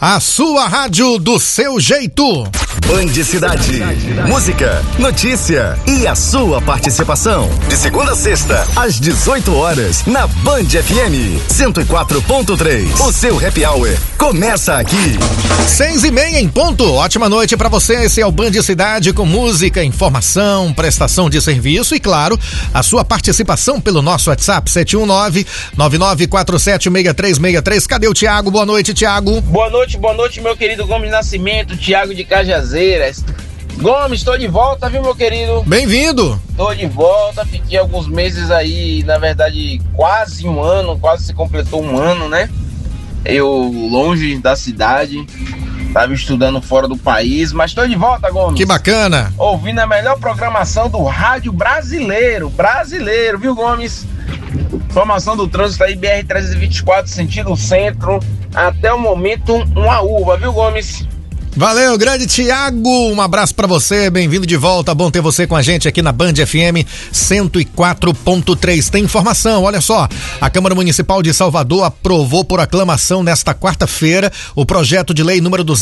A sua rádio do seu jeito. Band Cidade. Música, notícia e a sua participação. De segunda a sexta, às 18 horas, na Band FM 104.3. O seu happy hour começa aqui. 6:30 em ponto. Ótima noite pra você. Esse é o Band Cidade com música, informação, prestação de serviço e, claro, a sua participação pelo nosso WhatsApp 719-9947-6363. Cadê o Tiago? Boa noite, Tiago. Boa noite, meu querido Gomes Nascimento, Tiago de Cajazeiras. Gomes, estou de volta, viu, meu querido? Bem-vindo. Estou de volta, fiquei alguns meses aí, na verdade, quase um ano, quase se completou um ano, né? Eu longe da cidade, estava estudando fora do país, mas estou de volta, Gomes. Que bacana. Ouvindo a melhor programação do rádio brasileiro, viu, Gomes? Informação do trânsito aí, BR-324, sentido centro, até o momento uma uva, viu, Gomes? Valeu, grande Tiago, um abraço pra você, bem-vindo de volta, bom ter você com a gente aqui na Band FM 104.3. Tem informação, olha só, a Câmara Municipal de Salvador aprovou por aclamação nesta quarta-feira o projeto de lei número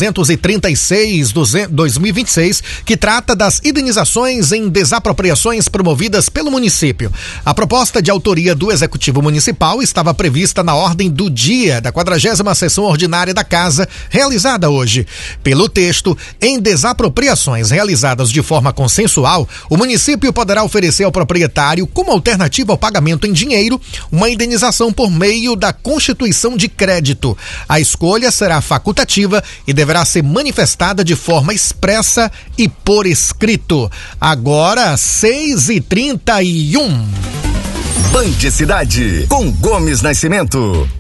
236/2026, que trata das indenizações em desapropriações promovidas pelo município. A proposta de autoria do Executivo Municipal estava prevista na ordem do dia da 40ª sessão ordinária da Casa, realizada hoje. Pelo texto, em desapropriações realizadas de forma consensual, o município poderá oferecer ao proprietário, como alternativa ao pagamento em dinheiro, uma indenização por meio da constituição de crédito. A escolha será facultativa e deverá ser manifestada de forma expressa e por escrito. Agora, 6:31. Band Cidade, com Gomes Nascimento.